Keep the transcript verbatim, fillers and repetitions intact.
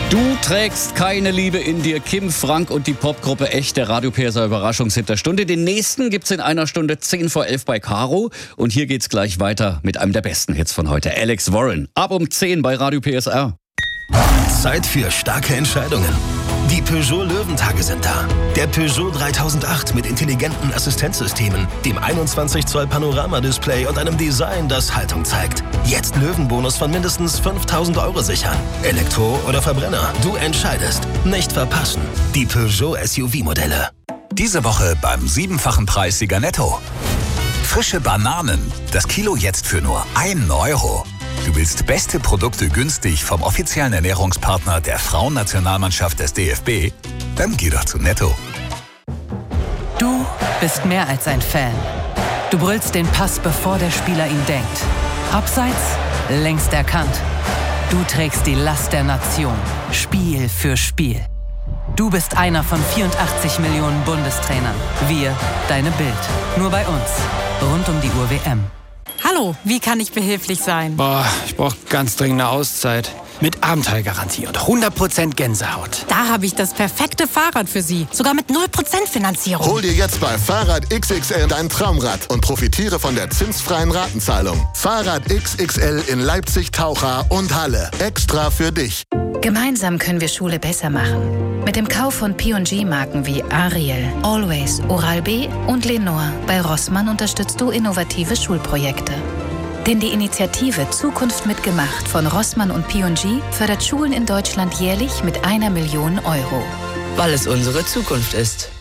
Du trägst keine Liebe in dir. Kim Frank und die Popgruppe Echt, der Radio P S A Überraschungshit der Stunde. Den nächsten gibt's in einer Stunde zehn vor elf bei Caro. Und hier geht's gleich weiter mit einem der besten Hits von heute. Alex Warren. Ab um zehn bei Radio P S A. Zeit für starke Entscheidungen. Die Peugeot Löwentage sind da. Der Peugeot dreitausendacht mit intelligenten Assistenzsystemen, dem einundzwanzig Zoll Panoramadisplay und einem Design, das Haltung zeigt. Jetzt Löwenbonus von mindestens fünftausend Euro sichern. Elektro oder Verbrenner, du entscheidest. Nicht verpassen. Die Peugeot S U V-Modelle. Diese Woche beim siebenfachen Preissieger Netto. Frische Bananen. Das Kilo jetzt für nur einen Euro. Du willst beste Produkte günstig vom offiziellen Ernährungspartner der Frauennationalmannschaft des D F B? Dann geh doch zu Netto. Du bist mehr als ein Fan. Du brüllst den Pass, bevor der Spieler ihn denkt. Abseits, längst erkannt. Du trägst die Last der Nation, Spiel für Spiel. Du bist einer von vierundachtzig Millionen Bundestrainern. Wir, deine Bild. Nur bei uns. Rund um die Uhr W M. Hallo, wie kann ich behilflich sein? Boah, ich brauche ganz dringend eine Auszeit. Mit Abenteuergarantie und hundert Prozent Gänsehaut. Da habe ich das perfekte Fahrrad für Sie. Sogar mit null Prozent Finanzierung. Hol dir jetzt bei Fahrrad X X L dein Traumrad und profitiere von der zinsfreien Ratenzahlung. Fahrrad X X L in Leipzig, Taucher und Halle. Extra für dich. Gemeinsam können wir Schule besser machen. Mit dem Kauf von P und G-Marken wie Ariel, Always, Oral-B und Lenore bei Rossmann unterstützt du innovative Schulprojekte. Denn die Initiative Zukunft mitgemacht von Rossmann und P und G fördert Schulen in Deutschland jährlich mit einer Million Euro. Weil es unsere Zukunft ist.